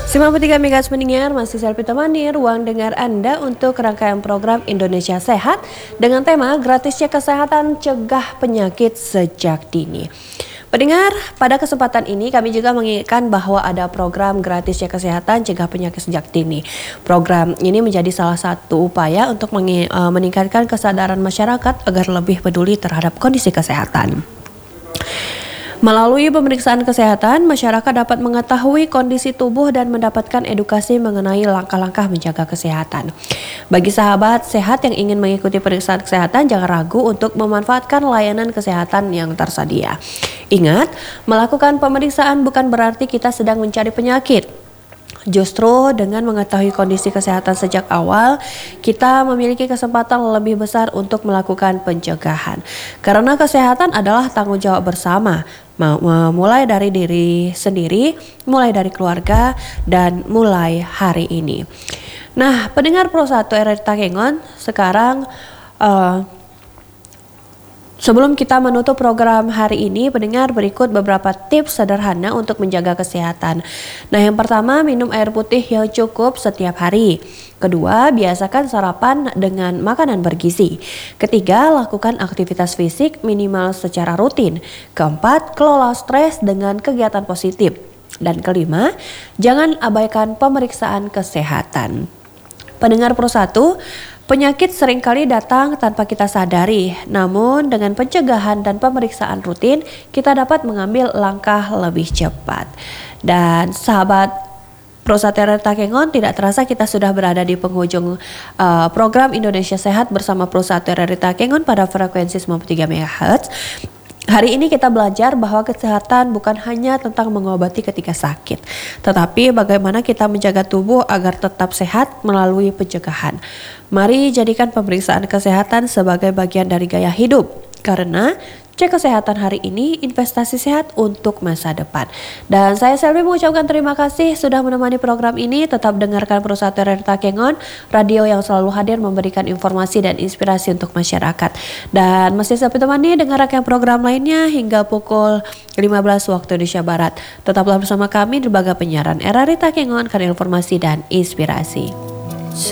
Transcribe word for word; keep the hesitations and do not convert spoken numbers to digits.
sembilan puluh tiga Megahertz mendengar, masih selfie temani ruang dengar Anda untuk rangkaian program Indonesia Sehat dengan tema gratisnya kesehatan cegah penyakit sejak dini. Pendengar, pada kesempatan ini kami juga mengingatkan bahwa ada program gratisnya kesehatan cegah penyakit sejak dini. Program ini menjadi salah satu upaya untuk meningkatkan kesadaran masyarakat agar lebih peduli terhadap kondisi kesehatan. Melalui pemeriksaan kesehatan, masyarakat dapat mengetahui kondisi tubuh dan mendapatkan edukasi mengenai langkah-langkah menjaga kesehatan. Bagi sahabat sehat yang ingin mengikuti pemeriksaan kesehatan, jangan ragu untuk memanfaatkan layanan kesehatan yang tersedia. Ingat, melakukan pemeriksaan bukan berarti kita sedang mencari penyakit. Justru dengan mengetahui kondisi kesehatan sejak awal, kita memiliki kesempatan lebih besar untuk melakukan pencegahan. Karena kesehatan adalah tanggung jawab bersama, mulai dari diri sendiri, mulai dari keluarga, dan mulai hari ini. Nah, pendengar Pro satu R R I Takengon, sekarang uh, sebelum kita menutup program hari ini, pendengar, berikut beberapa tips sederhana untuk menjaga kesehatan. Nah, yang pertama, minum air putih yang cukup setiap hari. Kedua, biasakan sarapan dengan makanan bergizi. Ketiga, lakukan aktivitas fisik minimal secara rutin. Keempat, kelola stres dengan kegiatan positif. Dan kelima, jangan abaikan pemeriksaan kesehatan. Pendengar Pro satu, penyakit seringkali datang tanpa kita sadari, namun dengan pencegahan dan pemeriksaan rutin, kita dapat mengambil langkah lebih cepat. Dan sahabat Pro satu R R I Takengon, tidak terasa kita sudah berada di penghujung uh, program Indonesia Sehat bersama Pro satu R R I Takengon pada frekuensi sembilan puluh tiga Megahertz. Hari ini kita belajar bahwa kesehatan bukan hanya tentang mengobati ketika sakit, tetapi bagaimana kita menjaga tubuh agar tetap sehat melalui pencegahan. Mari jadikan pemeriksaan kesehatan sebagai bagian dari gaya hidup, karena cek kesehatan hari ini, investasi sehat untuk masa depan. Dan saya Selvi mengucapkan terima kasih sudah menemani program ini. Tetap dengarkan Pro satu R R I Takengon, radio yang selalu hadir memberikan informasi dan inspirasi untuk masyarakat. Dan masih sampai temani dengar rangkaian program lainnya hingga pukul lima belas waktu Indonesia Barat. Tetaplah bersama kami di lembaga penyiaran R R I Takengon, karena informasi dan inspirasi.